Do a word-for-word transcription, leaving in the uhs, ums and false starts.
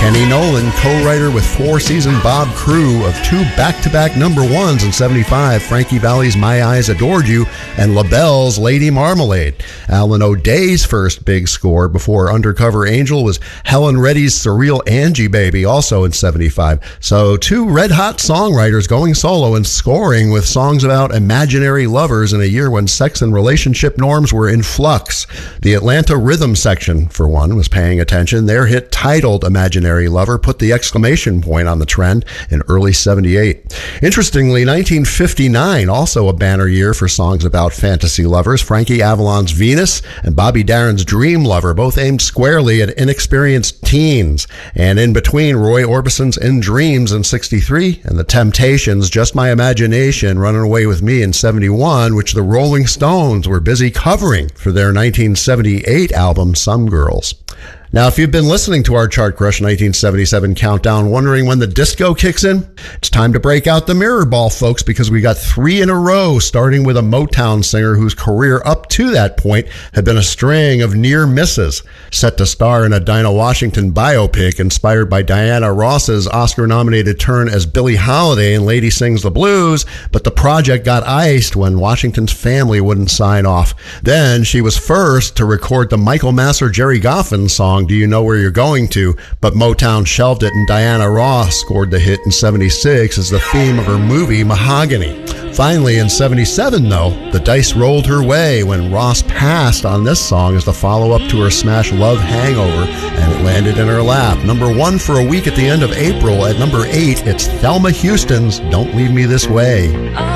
Kenny Nolan, co-writer with four-season Bob Crew of two back-to-back number ones in seventy-five, Frankie Valli's My Eyes Adored You and LaBelle's Lady Marmalade. Alan O'Day's first big score before Undercover Angel was Helen Reddy's surreal Angie Baby, also in seventy-five. So two red-hot songwriters going solo and scoring with songs about imaginary lovers in a year when sex and relationship norms were in flux. The Atlanta Rhythm section, for one, was paying attention. Their hit titled Imaginary Lover put the exclamation point on the trend in early seventy-eight. Interestingly, nineteen fifty-nine, also a banner year for songs about fantasy lovers. Frankie Avalon's Venus and Bobby Darin's Dream Lover, both aimed squarely at inexperienced teens. And in between, Roy Orbison's In Dreams in sixty-three and The Temptations' Just My Imagination, Running Away With Me in seventy-one, which the Rolling Stones were busy covering for their nineteen seventy-eight album Some Girls. Now, if you've been listening to our Chart Crush nineteen seventy-seven countdown, wondering when the disco kicks in, it's time to break out the mirror ball, folks, because we got three in a row, starting with a Motown singer whose career up to that point had been a string of near misses. Set to star in a Dinah Washington biopic inspired by Diana Ross's Oscar-nominated turn as Billie Holiday in Lady Sings the Blues, but the project got iced when Washington's family wouldn't sign off. Then she was first to record the Michael Masser-Jerry Goffin song, Do You Know Where You're Going To? But Motown shelved it, and Diana Ross scored the hit in seventy-six as the theme of her movie Mahogany. Finally, in seventy-seven, though, the dice rolled her way when Ross passed on this song as the follow-up to her smash Love Hangover, and it landed in her lap. Number one for a week at the end of April. At number eight, it's Thelma Houston's Don't Leave Me This Way.